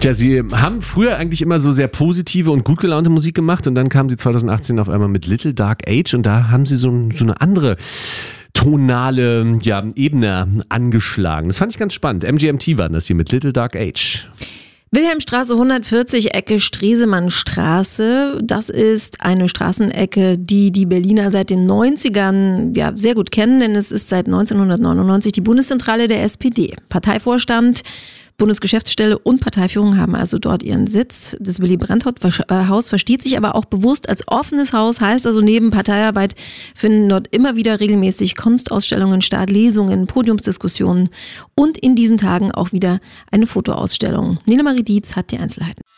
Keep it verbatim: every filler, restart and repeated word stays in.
Tja, sie haben früher eigentlich immer so sehr positive und gut gelaunte Musik gemacht und dann kamen sie zwanzig achtzehn auf einmal mit Little Dark Age und da haben sie so, so eine andere tonale ja, Ebene angeschlagen. Das fand ich ganz spannend. M G M T waren das hier mit Little Dark Age. Wilhelmstraße hundertvierzig, Ecke Stresemannstraße. Das ist eine Straßenecke, die die Berliner seit den neunzigern ja, sehr gut kennen, denn es ist seit neunzehnhundertneunundneunzig die Bundeszentrale der S P D. Parteivorstand, Bundesgeschäftsstelle und Parteiführung haben also dort ihren Sitz. Das Willy-Brandt-Haus versteht sich aber auch bewusst als offenes Haus, heißt also neben Parteiarbeit finden dort immer wieder regelmäßig Kunstausstellungen statt, Lesungen, Podiumsdiskussionen und in diesen Tagen auch wieder eine Fotoausstellung. Nele Marie Dietz hat die Einzelheiten.